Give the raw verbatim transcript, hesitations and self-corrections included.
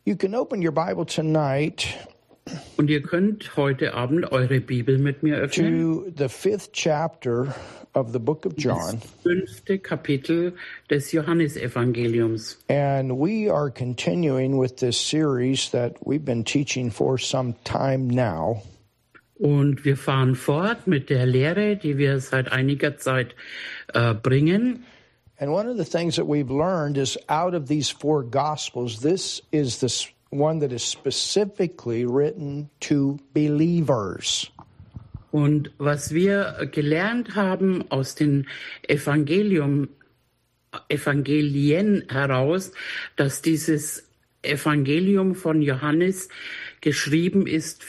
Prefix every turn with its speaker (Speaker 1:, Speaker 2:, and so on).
Speaker 1: You can open your Bible tonight
Speaker 2: Und ihr könnt heute Abend eure Bibel mit mir öffnen.
Speaker 1: to the fifth chapter of the book of John.
Speaker 2: Das fünfte Kapitel des Johannesevangeliums.
Speaker 1: And we are continuing with this series that we've been teaching for some time now.
Speaker 2: Und wir fahren fort mit der Lehre, die wir seit einiger Zeit äh, bringen.
Speaker 1: And one of the things that we've learned is out of these four Gospels, this is the s- one that is specifically written to believers.
Speaker 2: Und was wir gelernt haben aus den Evangelium, Evangelien heraus, dass dieses Evangelium von Johannes geschrieben ist